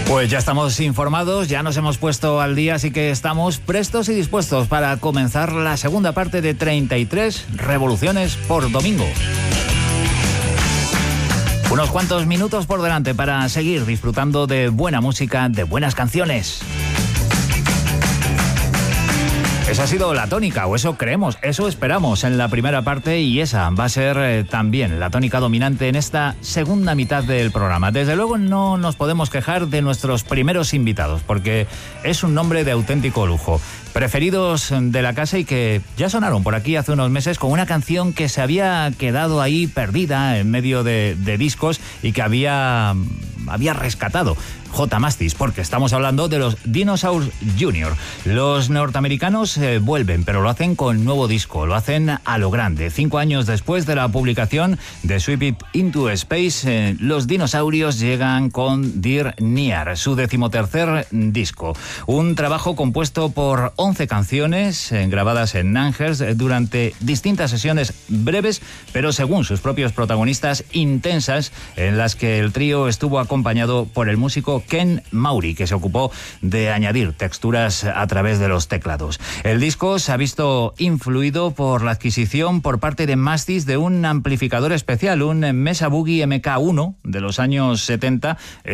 Pues ya estamos informados, ya nos hemos puesto al día, así que estamos prestos y dispuestos para comenzar la segunda parte de 33 revoluciones por domingo. Unos cuantos minutos por delante para seguir disfrutando de buena música, de buenas canciones. Esa ha sido la tónica, o eso creemos, eso esperamos en la primera parte, y esa va a ser también la tónica dominante en esta segunda mitad del programa. Desde luego no nos podemos quejar de nuestros primeros invitados, porque es un nombre de auténtico lujo. Preferidos de la casa y que ya sonaron por aquí hace unos meses con una canción que se había quedado ahí perdida en medio de discos y que había rescatado J. Mascis, porque estamos hablando de los Dinosaurs Jr. Los norteamericanos vuelven, pero lo hacen con nuevo disco, lo hacen a lo grande. 5 años después de la publicación de Sweep It Into Space, los dinosaurios llegan con Dear Near, su 13º disco. Un trabajo compuesto por 11 canciones grabadas en Nangers durante distintas sesiones breves, pero según sus propios protagonistas, intensas, en las que el trío estuvo acompañado por el músico Ken Maury, que se ocupó de añadir texturas a través de los teclados. El disco se ha visto influido por la adquisición por parte de Mascis de un amplificador especial, un Mesa Boogie MK1 de los años 70.